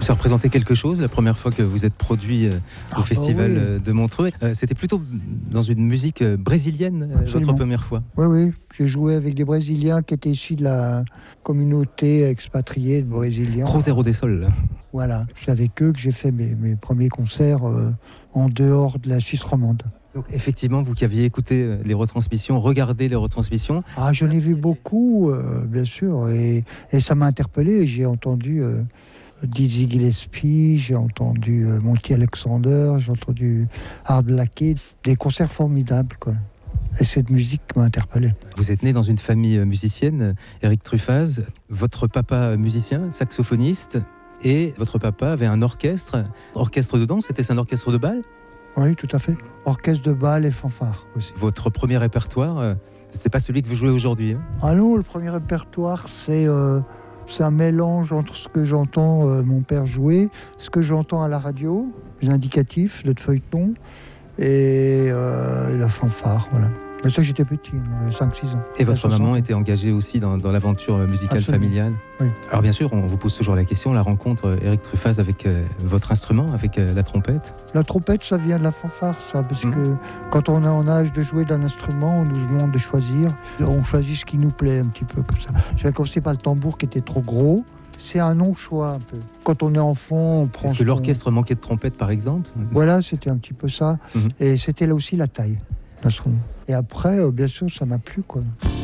Ça représentait quelque chose la première fois que vous êtes produit au festival de Montreux. C'était plutôt dans une musique brésilienne, votre première fois. Oui. J'ai joué avec des Brésiliens qui étaient issus de la communauté expatriée de Brésiliens. Cruzeiro des Sols. Voilà, c'est avec eux que j'ai fait mes premiers concerts en dehors de la Suisse romande. Donc effectivement, vous qui aviez écouté les retransmissions, regardé les retransmissions. J'en ai vu beaucoup, bien sûr, et ça m'a interpellé. J'ai entendu Dizzy Gillespie, j'ai entendu Monty Alexander, j'ai entendu Art Blakey, des concerts formidables, quoi. Et cette musique m'a interpellé. Vous êtes né dans une famille musicienne, Éric Truffaz. Votre papa musicien, saxophoniste, et votre papa avait un orchestre de danse. C'était un orchestre de bal ? Oui, tout à fait. Orchestre de bal et fanfare aussi. Votre premier répertoire, c'est pas celui que vous jouez aujourd'hui, hein ? Ah non, le premier répertoire, c'est un mélange entre ce que j'entends mon père jouer, ce que j'entends à la radio, les indicatifs, le feuilleton, et la fanfare, voilà. Mais ça, j'étais petit, 5-6 ans. Et votre maman était engagée aussi dans l'aventure musicale familiale ? Oui. Alors bien sûr, on vous pose toujours la question, la rencontre Éric Truffaz avec votre instrument, avec la trompette ? La trompette, ça vient de la fanfare, ça, parce que quand on est en âge de jouer d'un instrument, on nous demande de choisir. On choisit ce qui nous plaît un petit peu, comme ça. J'avais commencé par le tambour qui était trop gros. C'est un non-choix un peu. Quand on est enfant, on prend... Est-ce que l'orchestre manquait de trompette, par exemple ? Voilà, c'était un petit peu ça. Et c'était là aussi la taille, l'instrument. Et après, bien sûr, ça m'a plu, quoi.